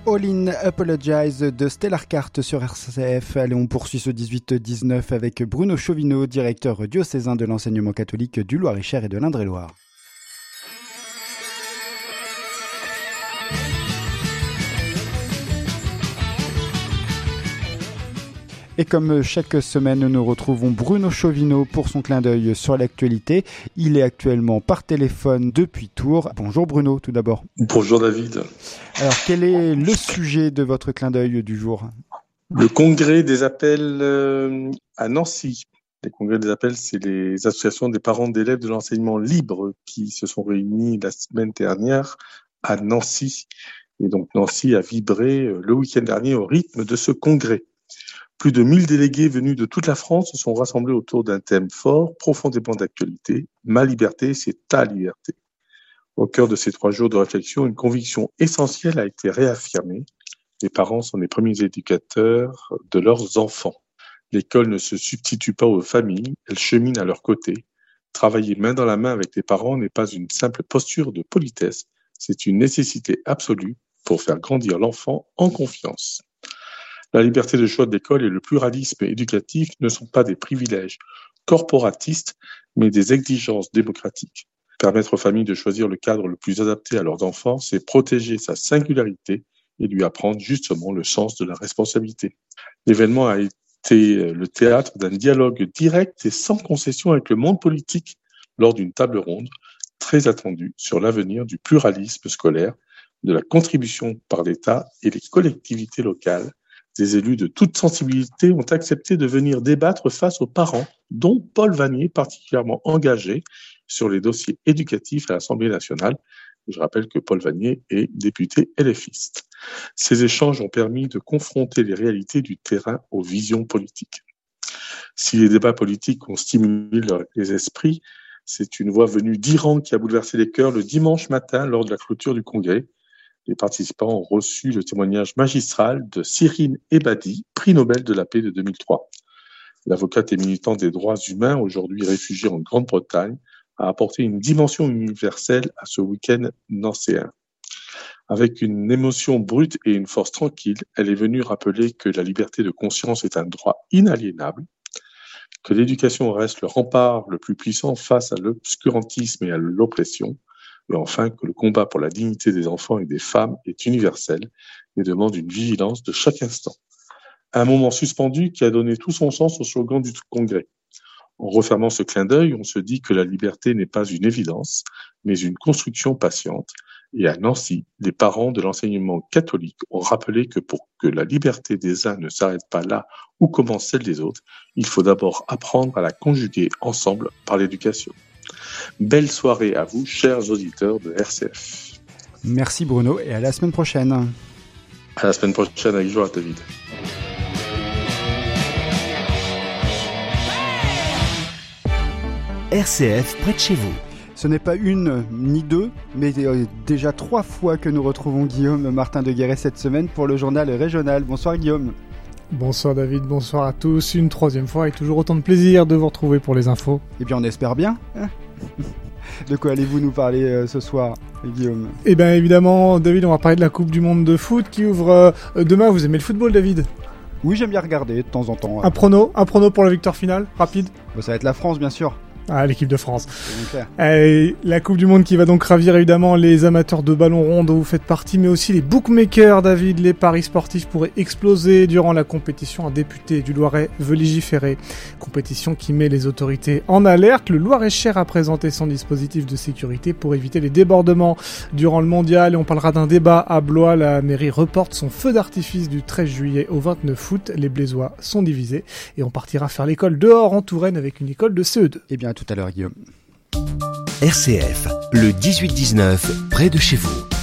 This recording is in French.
All In Apologize de Stellar Cart sur RCF. Allez, on poursuit ce 18-19 avec Bruno Chauvineau, directeur diocésain de l'enseignement catholique du Loir-et-Cher et de l'Indre-et-Loire. Et comme chaque semaine, nous retrouvons Bruno Chauvineau pour son clin d'œil sur l'actualité. Il est actuellement par téléphone depuis Tours. Bonjour Bruno, tout d'abord. Bonjour David. Alors, quel est le sujet de votre clin d'œil du jour ? Le congrès des appels à Nancy. Les congrès des appels, c'est les associations des parents d'élèves de l'enseignement libre qui se sont réunis la semaine dernière à Nancy. Et donc Nancy a vibré le week-end dernier au rythme de ce congrès. Plus de 1000 délégués venus de toute la France se sont rassemblés autour d'un thème fort, profondément d'actualité. Ma liberté, c'est ta liberté. Au cœur de ces 3 jours de réflexion, une conviction essentielle a été réaffirmée. Les parents sont les premiers éducateurs de leurs enfants. L'école ne se substitue pas aux familles, elle chemine à leur côté. Travailler main dans la main avec les parents n'est pas une simple posture de politesse, c'est une nécessité absolue pour faire grandir l'enfant en confiance. La liberté de choix de l'école et le pluralisme éducatif ne sont pas des privilèges corporatistes, mais des exigences démocratiques. Permettre aux familles de choisir le cadre le plus adapté à leurs enfants, c'est protéger sa singularité et lui apprendre justement le sens de la responsabilité. L'événement a été le théâtre d'un dialogue direct et sans concession avec le monde politique lors d'une table ronde très attendue sur l'avenir du pluralisme scolaire, de la contribution par l'État et les collectivités locales. Des élus de toute sensibilité ont accepté de venir débattre face aux parents, dont Paul Vannier, particulièrement engagé sur les dossiers éducatifs à l'Assemblée nationale. Je rappelle que Paul Vannier est député LFiste. Ces échanges ont permis de confronter les réalités du terrain aux visions politiques. Si les débats politiques ont stimulé les esprits, c'est une voix venue d'Iran qui a bouleversé les cœurs le dimanche matin lors de la clôture du congrès. Les participants ont reçu le témoignage magistral de Cyrine Ebadi, prix Nobel de la paix de 2003. L'avocate et militante des droits humains, aujourd'hui réfugiée en Grande-Bretagne, a apporté une dimension universelle à ce week-end nancéen. Avec une émotion brute et une force tranquille, elle est venue rappeler que la liberté de conscience est un droit inaliénable, que l'éducation reste le rempart le plus puissant face à l'obscurantisme et à l'oppression, et enfin que le combat pour la dignité des enfants et des femmes est universel et demande une vigilance de chaque instant. Un moment suspendu qui a donné tout son sens au slogan du congrès. En refermant ce clin d'œil, on se dit que la liberté n'est pas une évidence, mais une construction patiente. Et à Nancy, les parents de l'enseignement catholique ont rappelé que pour que la liberté des uns ne s'arrête pas là où commence celle des autres, il faut d'abord apprendre à la conjuguer ensemble par l'éducation. Belle soirée à vous, chers auditeurs de RCF. Merci Bruno et à la semaine prochaine. À la semaine prochaine avec joie, David. RCF près de chez vous. Ce n'est pas une ni deux, mais déjà 3 fois que nous retrouvons Guillaume Martin de Guéret cette semaine pour le journal régional. Bonsoir Guillaume. Bonsoir David, bonsoir à tous. Une 3e fois et toujours autant de plaisir de vous retrouver pour les infos. Eh bien on espère bien. De quoi allez-vous nous parler ce soir, Guillaume ? Eh bien évidemment David, on va parler de la Coupe du Monde de foot qui ouvre demain. Vous aimez le football David ? Oui, j'aime bien regarder de temps en temps. Un prono pour la victoire finale, rapide ? Ça va être la France bien sûr. Ah, l'équipe de France. La Coupe du Monde qui va donc ravir évidemment les amateurs de ballon rond dont vous faites partie, mais aussi les bookmakers, David. Les paris sportifs pourraient exploser durant la compétition. Un député du Loiret veut légiférer. Compétition qui met les autorités en alerte. Le Loir-et-Cher a présenté son dispositif de sécurité pour éviter les débordements durant le mondial. Et on parlera d'un débat à Blois. La mairie reporte son feu d'artifice du 13 juillet au 29 août. Les Blésois sont divisés. Et on partira faire l'école dehors en Touraine avec une école de CE2. Eh bien, tout à l'heure, Guillaume. RCF, le 18-19, près de chez vous.